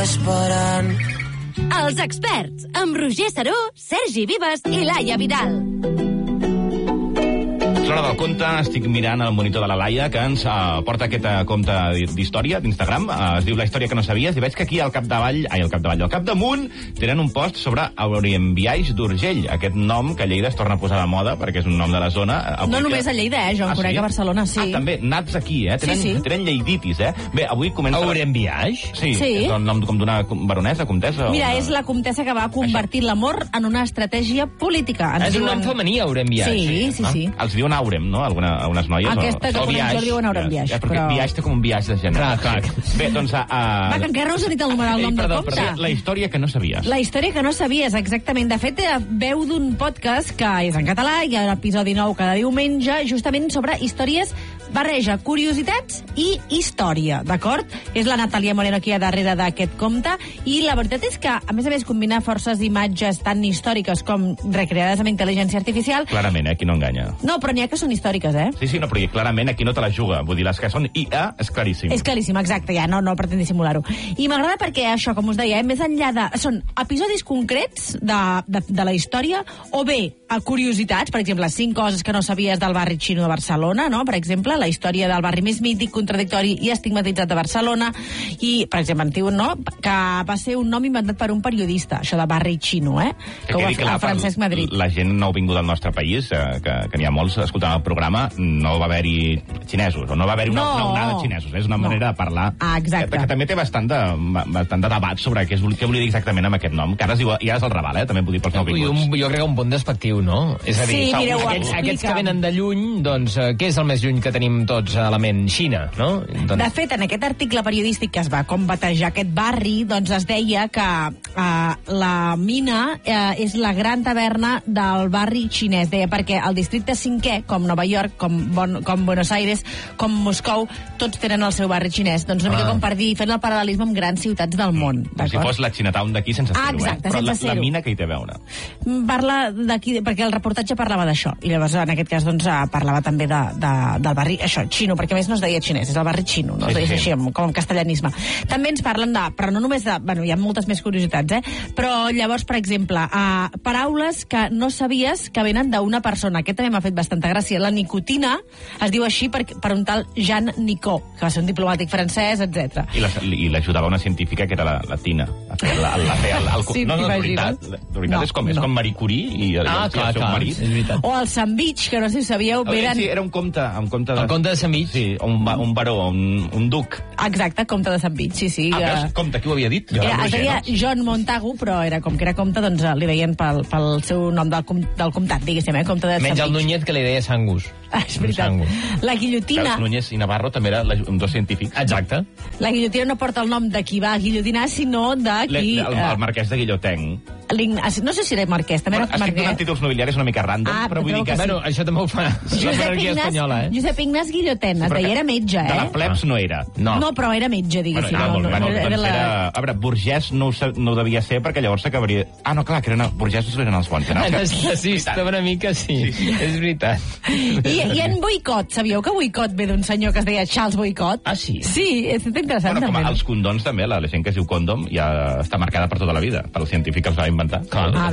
Esperant. Els experts, amb Roger Saró, Sergi Vives i Laia Vidal. És l'hora del conte, estic mirant el monitor de la Laia, que ens porta aquest compte d'història d'Instagram, es diu La història que no sabies, i veig que aquí al capdamunt tenen un post sobre Aurembiaix d'Urgell, aquest nom que a Lleida es torna a posar de moda, perquè és un nom de la zona. No només a Lleida, jo en conec a Barcelona, sí. També, nats aquí, tenen lleiditis, Bé, avui comença... Aurembiaix? Sí, és el nom com d'una baronesa, comtessa? Mira, és la comtessa que va convertir l'amor en una estratègia política. És un nom femení, Aurembiaix. Sí. Els diuen Aurem, no? Algunes noies. Aquesta que conec jo diuen Aurembiaix. Perquè viatge té com un viatge de gènere. Clar. Bé, doncs... Va, que encara no us he dit el nom del compte. La història que no sabies. La història que no sabies, exactament. De fet, veu d'un podcast que és en català, hi ha un episodi nou cada diumenge, justament sobre històries, barreja curiositats i història, d'acord? És la Natàlia Moreno aquí a darrere d'aquest compte, i la veritat és que, a més, combinar forces d'imatges tan històriques com recreades amb intel·ligència artificial... Clarament, aquí no enganya. No, però n'hi ha que són històriques, Sí, no, però clarament aquí no te la juga. Vull dir, les que són IA és claríssim. És claríssim, exacte, ja no pretén dissimular-ho. I m'agrada perquè això, com us deia, més enllà de... Són episodis concrets de la història, o bé a curiositats, per exemple, 5 coses que no sabies del barri xino de Barcelona, no? Per exemple, la història del barri més mític, contradictori i estigmatitzat de Barcelona, i, per exemple, en diu, no?, que va ser un nom inventat per un periodista, això de barri xino, que ho va fer el Francesc Madrid. La gent no vinguda del nostre país, que n'hi ha molts escoltant el programa, no va haver-hi xinesos, o no va haver-hi una onada de xinesos, és una manera de parlar que també té bastant de debat sobre què volia dir exactament amb aquest nom, que ara ja és el Raval, també vull dir pels nouvinguts. Jo crec que un punt despectiu, no? És a dir, aquests que venen de lluny, doncs, què és el més lluny que tenim tots a la ment? Xina, no? De fet, en aquest article periodístic que es va com batejar aquest barri, doncs es deia que la mina és la gran taverna del barri xinès, deia, perquè el districte 5è, com Nova York, com Buenos Aires, com Moscou, tots tenen el seu barri xinès. Doncs una mica com per dir, fent el paral·lelisme amb grans ciutats del món. Com si fos la Chinatown d'aquí sense ser-ho, exacte, però sense ser-ho. La mina que hi té a veure? Parla d'aquí, perquè el reportatge parlava d'això, i llavors en aquest cas doncs parlava també del barri, això, xino, perquè a més no es deia xinès, és el barri xino, no? Es deia així, com en castellanisme. També ens parlen però no només bueno, hi ha moltes més curiositats, però llavors, per exemple, paraules que no sabies que venen d'una persona. Aquest també m'ha fet bastanta gràcia. La nicotina es diu així per un tal Jean Nicot, que va ser un diplomàtic francès, etc. I l'ajudava una científica que era la Tina. Sí, no, de veritat és com Marie Curie i el seu marit. O el Sandwich, que no sé si sabíeu... Sí, era un comte. El comte de Sandwich? Sí, un baró, un duc. Exacte, comte de Sandwich, sí. Comte, qui ho havia dit? Es deia John Montagu, però era com que era comte, doncs li deien pel seu nom del comtat, diguéssim, comte de Sandwich. Menys el Núñez, que li deia Sangus. És veritat. La guillotina... Núñez i Navarro també era un dos científic. Exacte. La guillotina no porta el nom de qui va guillotinar, sinó de qui... El marquès de Guillotenc. No sé si era marquès, també era marquès. Estic donant títols nobiliaris una mica random, però vull dir que... Bueno, això també ho fa la monarquia espanyola, Josep Ignasi Guillotin, es deia era metge, De la plebs no era. No, però era metge, diguéssim. A veure, burgès no ho devia ser, perquè llavors s'acabaria... No, clar, que burgesos eren els bons. Necessita una mica, sí. És veritat. I en boicot, sabíeu que boicot ve d'un senyor que es deia Charles Boicot? Ah, sí? Sí, és interessant també. Com els condons també, la gent que es diu condom ja està marcada per tota la vida, pel científic que els va inventar.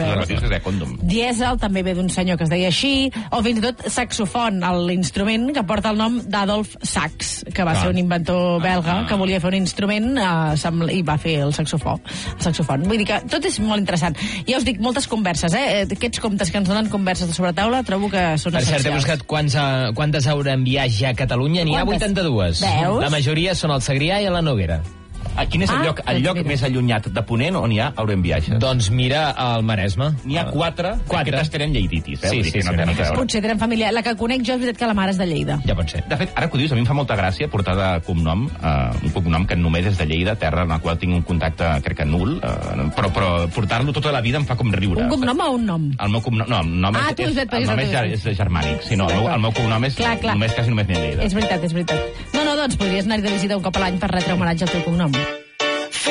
Diesel també ve d'un senyor que es deia així, o fins i tot saxofon, l'instrument que porta el nom d'Adolf Sax, que va ser un inventor belga que volia fer un instrument i va fer el saxofon. Vull dir que tot és molt interessant. Ja us dic, moltes converses, aquests comptes que ens donen converses sobre taula, trobo que són essencials. Per cert, he buscat quantes Aurembiaix hi ha a Catalunya, n'hi ha 82. Veus? La majoria són al Segrià i a la Noguera. Quin és el lloc més allunyat de Ponent on hi ha Aurembiaixes? Doncs mira al Maresme. N'hi ha 4 que tenen lleiditis. Sí. Potser tenen família. La que conec jo és veritat que la mare és de Lleida. Ja pot ser. De fet, ara que ho dius, a mi em fa molta gràcia portar de cognom, un cognom que només és de Lleida, terra en la qual tinc un contacte, crec que nul, però portar-lo tota la vida em fa com riure. Un cognom o un nom? El meu cognom... No, el nom és germànic. Sí, no, el meu cognom és quasi només n'hi ha Lleida. És veritat. No, doncs podries anar-hi de visita un cop a l'any per retre homenatge al teu cognom.